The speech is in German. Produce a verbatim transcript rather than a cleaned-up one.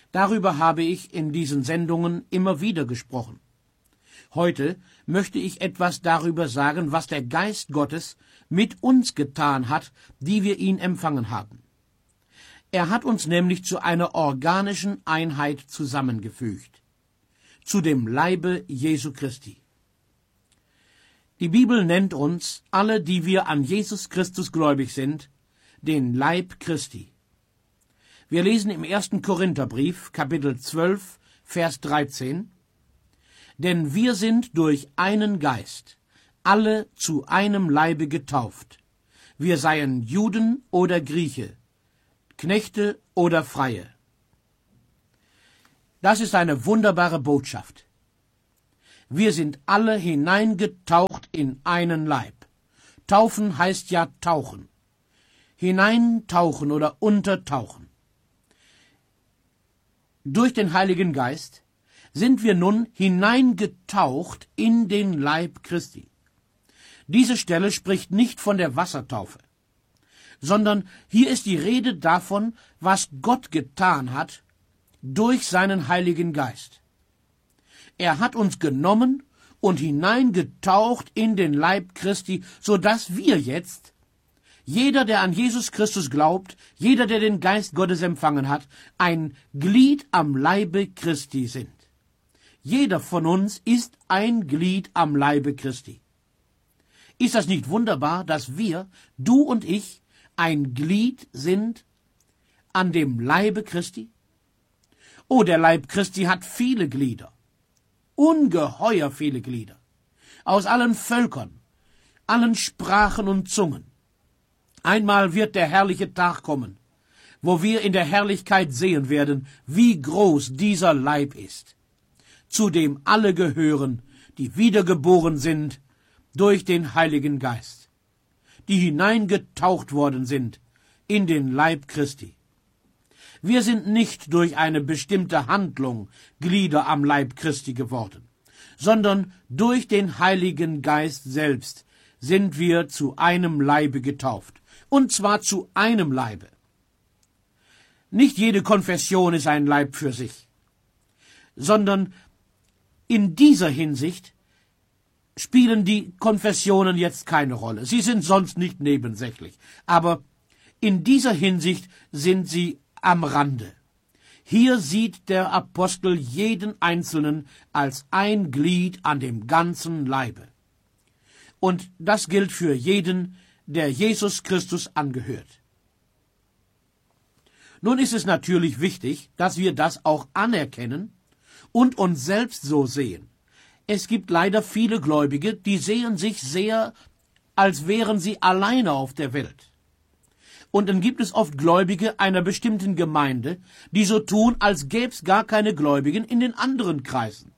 Darüber habe ich in diesen Sendungen immer wieder gesprochen. Heute möchte ich etwas darüber sagen, was der Geist Gottes mit uns getan hat, die wir ihn empfangen haben. Er hat uns nämlich zu einer organischen Einheit zusammengefügt, zu dem Leibe Jesu Christi. Die Bibel nennt uns, alle, die wir an Jesus Christus gläubig sind, den Leib Christi. Wir lesen im ersten Korintherbrief, Kapitel zwölf, Vers dreizehn, denn wir sind durch einen Geist alle zu einem Leibe getauft, wir seien Juden oder Grieche, Knechte oder Freie. Das ist eine wunderbare Botschaft. Wir sind alle hineingetaucht in einen Leib. Taufen heißt ja tauchen. Hineintauchen oder untertauchen. Durch den Heiligen Geist sind wir nun hineingetaucht in den Leib Christi. Diese Stelle spricht nicht von der Wassertaufe, sondern hier ist die Rede davon, was Gott getan hat durch seinen Heiligen Geist. Er hat uns genommen und hineingetaucht in den Leib Christi, so dass wir jetzt, jeder, der an Jesus Christus glaubt, jeder, der den Geist Gottes empfangen hat, ein Glied am Leibe Christi sind. Jeder von uns ist ein Glied am Leibe Christi. Ist das nicht wunderbar, dass wir, du und ich, ein Glied sind an dem Leibe Christi? Oh, der Leib Christi hat viele Glieder. Ungeheuer viele Glieder, aus allen Völkern, allen Sprachen und Zungen. Einmal wird der herrliche Tag kommen, wo wir in der Herrlichkeit sehen werden, wie groß dieser Leib ist, zu dem alle gehören, die wiedergeboren sind durch den Heiligen Geist, die hineingetaucht worden sind in den Leib Christi. Wir sind nicht durch eine bestimmte Handlung Glieder am Leib Christi geworden, sondern durch den Heiligen Geist selbst sind wir zu einem Leibe getauft, und zwar zu einem Leibe. Nicht jede Konfession ist ein Leib für sich, sondern in dieser Hinsicht spielen die Konfessionen jetzt keine Rolle. Sie sind sonst nicht nebensächlich, aber in dieser Hinsicht sind sie am Rande. Hier sieht der Apostel jeden Einzelnen als ein Glied an dem ganzen Leibe. Und das gilt für jeden, der Jesus Christus angehört. Nun ist es natürlich wichtig, dass wir das auch anerkennen und uns selbst so sehen. Es gibt leider viele Gläubige, die sehen sich sehr, als wären sie alleine auf der Welt. Und dann gibt es oft Gläubige einer bestimmten Gemeinde, die so tun, als gäbe es gar keine Gläubigen in den anderen Kreisen.